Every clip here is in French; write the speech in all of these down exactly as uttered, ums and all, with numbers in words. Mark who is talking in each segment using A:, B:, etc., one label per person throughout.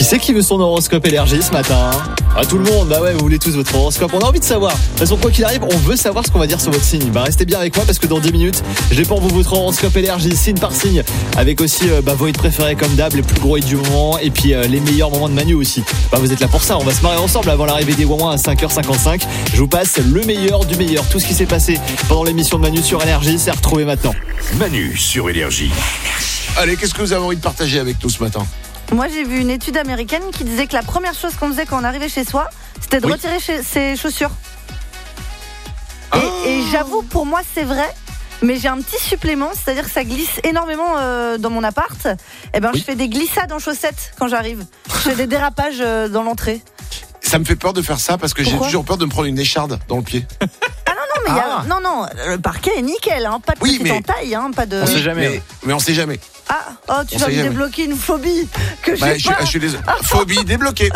A: c'est qui veut son horoscope énergie ce matin? Ah, tout le monde, bah ouais, vous voulez tous votre horoscope. On a envie de savoir. De toute façon, quoi qu'il arrive, on veut savoir ce qu'on va dire sur votre signe. Bah restez bien avec moi parce que dans dix minutes, j'ai pour vous votre horoscope énergie, signe par signe, avec aussi euh, bah, vos hits préférés comme d'hab, les plus gros hits du moment, et puis euh, les meilleurs moments de Manu aussi. Bah vous êtes là pour ça, on va se marrer ensemble avant l'arrivée des Wouin à cinq heures cinquante-cinq. Je vous passe le meilleur du meilleur. Tout ce qui s'est passé pendant l'émission de Manu sur Énergie, c'est à retrouver maintenant.
B: Manu sur Énergie.
C: Allez, qu'est-ce que vous avez envie de partager avec nous ce matin?
D: Moi, j'ai vu une étude américaine qui disait que la première chose qu'on faisait quand on arrivait chez soi, c'était de
C: Oui.
D: retirer chez- ses chaussures.
C: Ah.
D: Et, et j'avoue, pour moi, c'est vrai. Mais j'ai un petit supplément, c'est-à-dire que ça glisse énormément euh, dans mon appart. Et ben,
C: Oui.
D: je fais des glissades en chaussettes quand j'arrive. Je fais des dérapages euh, dans l'entrée.
C: Ça me fait peur de faire ça parce que j'ai
D: Pourquoi
C: toujours peur de me prendre une écharde dans le pied.
D: Non, mais il y a- non, non, le parquet est nickel, hein, pas de
C: Oui,
D: petite
C: mais-
D: entaille, hein, pas de.
A: On sait jamais.
C: Mais, mais on sait jamais.
D: Ah, oh, tu
C: On
D: vas
C: sait
D: me
C: jamais.
D: débloquer une phobie que
C: Bah,
D: j'ai
C: je,
D: pas.
C: je suis désolé. Phobie débloquée.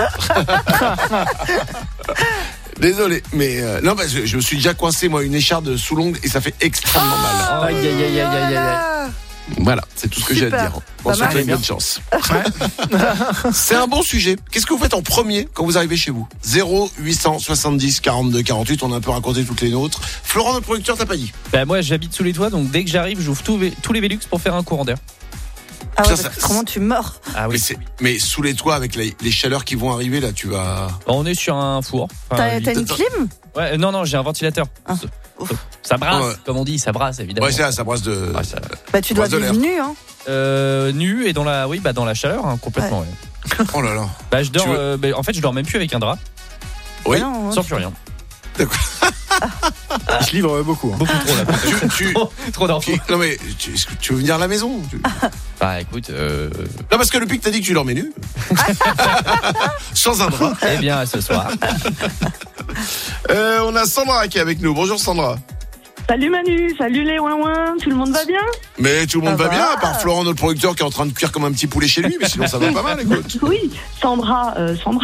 C: Désolé, mais euh, non, bah, je, je me suis déjà coincé moi une écharde sous l'ongle et ça fait extrêmement mal.
A: Aïe, aïe, aïe, aïe, aïe, aïe, aïe.
D: Voilà.
C: Voilà, c'est tout ce que j'ai à
D: Super.
C: dire. On
D: Pas
C: souhaite
D: mal.
C: une bonne chance. C'est un bon sujet. Qu'est-ce que vous faites en premier quand vous arrivez chez vous? Zéro huit cent soixante-dix quarante-deux quarante-huit. On a un peu raconté toutes les nôtres. Florent, notre producteur, t'as pas dit?
E: Bah moi j'habite sous les toits, donc dès que j'arrive j'ouvre tous, tous les Velux pour faire un courant d'air.
D: Ah ouais,
C: Ça,
D: parce
C: ça-
D: que comment tu meurs?
E: Ah
C: Mais, c'est- mais sous les toits avec les, les chaleurs qui vont arriver là, tu vas.
E: On est sur un four. Enfin,
D: T'as t'as une
C: attends.
D: clim?
E: Ouais, non non j'ai un ventilateur.
D: Ah.
E: Ça- Ça brasse,
C: Ouais.
E: comme on dit, ça brasse évidemment.
C: Ouais, c'est ça, ça brasse de.
E: Ouais, ça-
D: Bah tu dois
C: Bras de
D: vivre nu, hein.
E: Euh, nu et dans la, oui bah dans la chaleur hein, complètement. Ouais.
C: Oh là là.
E: Bah je dors.
C: Tu veux-
E: euh, bah, en fait je dors même plus avec un drap,
C: Oui.
D: Bah non,
E: sans
D: tu-
E: plus rien.
A: Il se livre beaucoup. Hein.
E: Beaucoup trop là.
C: Tu, tu-
E: trop trop d'infos.
C: tu- non mais tu, est-ce que tu veux venir à la maison? Tu-
E: Bah écoute, euh,
C: Non parce que depuis que t'as dit que tu dormais nu, sans un drap.
E: eh bien à ce soir.
C: Euh, on a Sandra qui est avec nous. Bonjour Sandra.
F: Salut Manu, salut les ouin-ouin, tout le monde va bien?
C: Mais tout le monde
D: Ça
C: va
D: va.
C: bien, à part Florent, notre producteur, qui est en train de cuire comme un petit poulet chez lui, mais sinon ça va pas mal, écoute.
F: Oui, Sandra, euh, Sandra.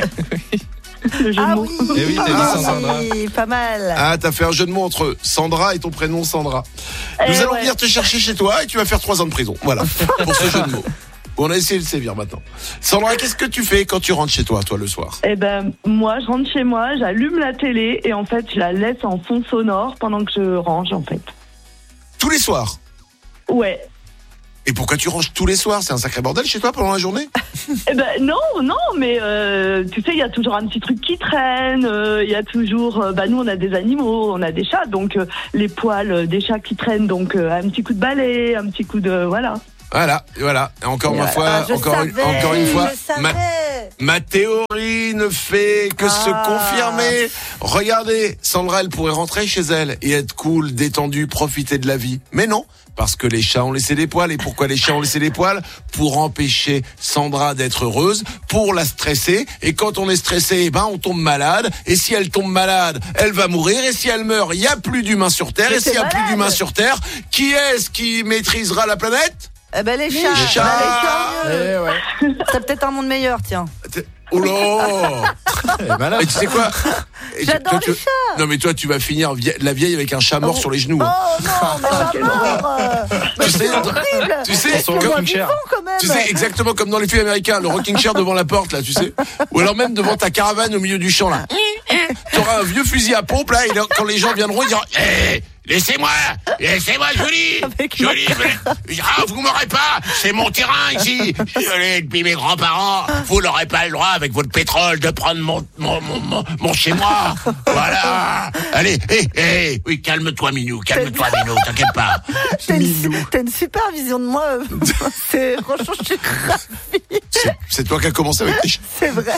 F: Le jeu de
D: Ah
F: mots.
D: oui,
E: Eh oui, t'as dit
D: ah
E: Sandra.
D: oui, pas mal.
C: Ah, t'as fait un jeu de mots entre Sandra et ton prénom Sandra. Nous
F: Eh
C: allons
F: ouais.
C: venir te chercher chez toi et tu vas faire trois ans de prison. Voilà, pour ce jeu de mots. On a essayé de le sévir maintenant. Sandra, qu'est-ce que tu fais quand tu rentres chez toi, toi, le soir?
F: Eh ben, moi, je rentre chez moi, j'allume la télé et en fait, je la laisse en fond sonore pendant que je range, en fait.
C: Tous les soirs.
F: Ouais.
C: Et pourquoi tu ranges tous les soirs? C'est un sacré bordel chez toi pendant la journée?
F: Eh ben, non, non, mais euh, tu sais, il y a toujours un petit truc qui traîne, euh, il y a toujours... euh, bah, nous, on a des animaux, on a des chats, donc euh, les poils euh, des chats qui traînent, donc euh, un petit coup de balai, un petit coup de... Voilà.
C: Voilà, voilà. Et encore ma
D: Ah,
C: fois,
D: je
C: encore, une-
D: savais,
C: encore une fois,
D: je
C: ma,
D: savais.
C: ma théorie ne fait que se
D: Ah.
C: confirmer. Regardez, Sandra, elle pourrait rentrer chez elle et être cool, détendue, profiter de la vie. Mais non, parce que les chats ont laissé des poils. Et pourquoi les chats ont laissé des poils? Pour empêcher Sandra d'être heureuse, pour la stresser. Et quand on est stressé, eh ben, on tombe malade. Et si elle tombe malade, elle va mourir. Et si elle meurt, il n'y a plus d'humains sur Terre.
D: Mais
C: Et s'il n'y a
D: t'es
C: plus
D: malade.
C: d'humains sur Terre, qui est-ce qui maîtrisera la planète?
D: Eh ben les chats.
C: chats.
D: Bah, les tant mieux.
A: Eh ouais.
D: C'est peut-être un monde meilleur, tiens.
C: Oh là!
A: Eh ben là.
C: Et tu sais quoi? Et tu-
D: J'adore
C: toi, tu-
D: les chats.
C: Non mais toi tu vas finir vie- la vieille avec un chat mort
D: Oh.
C: sur les genoux.
D: Oh
C: hein.
D: non, mais la
F: quelle
D: mort. euh, mais
C: Tu sais,
D: c'est horrible.
C: tu sais,
D: Laisse-le-moi
C: comme-
D: vivant, quand même.
C: Tu sais exactement comme dans les films américains, le rocking chair devant la porte là, tu sais. Ou alors même devant ta caravane au milieu du champ là. T'auras un vieux fusil à pompe là et là, quand les gens viendront ils diront hé, laissez-moi, laissez-moi Julie,
D: Avec
C: Julie, mais- ah vous m'aurez pas, c'est mon terrain ici. Je l'ai depuis mes grands-parents. Vous n'aurez pas le droit avec votre pétrole de prendre mon mon mon, mon, mon chez moi. Voilà. Allez, hé, hé, oui calme-toi Minou, calme-toi Minou, t'inquiète pas.
D: T'as une, t'as une super vision de moi. euh, C'est franchement, je suis ravie.
C: C'est, c'est toi qui as commencé avec tes chats.
D: C'est vrai.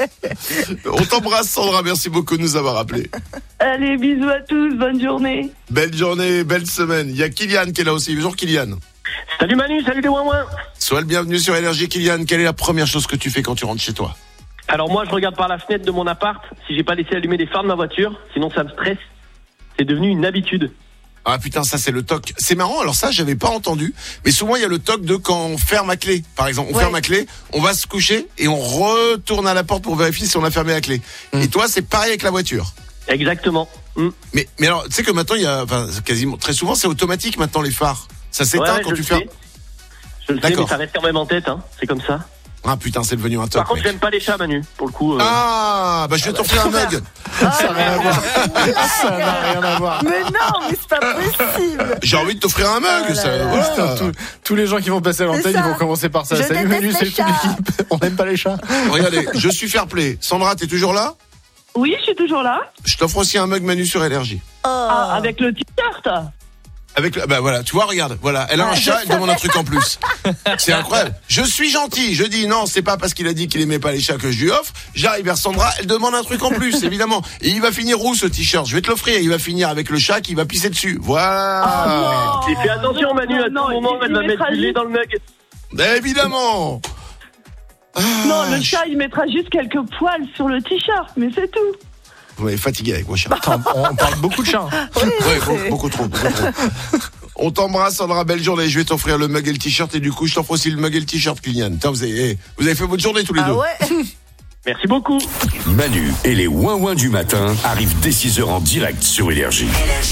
C: On t'embrasse Sandra, merci beaucoup de nous avoir appelés.
F: Allez, bisous à tous, bonne journée.
C: Belle journée, belle semaine. Il y a Kylian qui est là aussi. Bonjour Kylian.
G: Salut Manu, salut les ouin-ouin.
C: Sois le bienvenu sur Énergie. Kylian, quelle est la première chose que tu fais quand tu rentres chez toi?
G: Alors moi je regarde par la fenêtre de mon appart si j'ai pas laissé allumer les phares de ma voiture, sinon ça me stresse. C'est devenu une habitude.
C: Ah putain, ça c'est le toc. C'est marrant, alors ça j'avais pas entendu. Mais souvent il y a le toc de quand on ferme la clé. Par exemple, on
D: Ouais.
C: ferme la clé, on va se coucher et on retourne à la porte pour vérifier si on a fermé la clé. Et toi c'est pareil avec la voiture.
G: Exactement. Mm.
C: Mais, mais alors, tu sais que maintenant il y a, enfin quasiment, très souvent c'est automatique maintenant les phares. Ça s'éteint
G: Ouais,
C: quand
G: je
C: tu
G: le
C: fermes.
G: sais. Je le sais,
C: D'accord.
G: mais ça reste quand même en tête, hein. C'est comme ça.
C: Ah putain, c'est devenu un top.
G: Par contre,
C: mec.
G: j'aime pas les chats, Manu, pour le coup. euh.
C: Ah, bah je vais t'offrir un mug.
A: Ça n'a rien à voir. Ça n'a rien à voir.
D: Mais non, mais c'est pas possible.
C: J'ai envie de t'offrir un mug.
D: Oh là
C: ça,
D: là.
C: voilà.
A: Putain, tous- tous les gens qui vont passer à l'antenne,
D: C'est
A: ils
D: ça.
A: vont commencer par ça.
D: Je
A: Salut
D: déteste
A: Manu,
D: les
A: salut toute
D: chats.
A: l'équipe. On n'aime pas les chats.
C: Regardez, je suis fair play. Sandra, t'es toujours là?
F: Oui, je suis toujours là.
C: Je t'offre aussi un mug Manu sur Énergie.
D: Oh.
F: Ah, avec le t-shirt.
C: Avec le, bah voilà, tu vois, regarde, voilà, elle a un chat, elle demande un truc en plus. C'est incroyable. Je suis gentil, je dis non, c'est pas parce qu'il a dit qu'il aimait pas les chats que je lui offre. J'arrive vers Sandra, elle demande un truc en plus, évidemment. Et il va finir où ce t-shirt? Je vais te l'offrir, il va finir avec le chat qui va pisser dessus. Voilà.
G: Et fais attention, Manu, à tout
F: Non,
G: moment,
F: il-
G: elle va
F: il
G: mettre
F: mettra
G: du lait
F: juste-
G: dans le mug.
C: Bah, évidemment.
F: Non,
C: Ah,
F: le chat, il mettra juste quelques poils sur le t-shirt, mais c'est tout.
C: Vous m'avez fatigué avec vos chats.
A: Attends, on parle beaucoup de chats. hein.
C: Ouais, beaucoup, beaucoup trop, beaucoup trop. On t'embrasse, Sandra, belle journée. Je vais t'offrir le mug et le t-shirt et du coup, je t'offre aussi le mug et le t-shirt, Kylian. Putain, vous avez, eh, vous avez fait votre journée tous les
D: Ah
C: deux.
D: ouais.
G: Merci beaucoup.
B: Manu et les ouin-ouin du matin arrivent dès six heures en direct sur Énergie.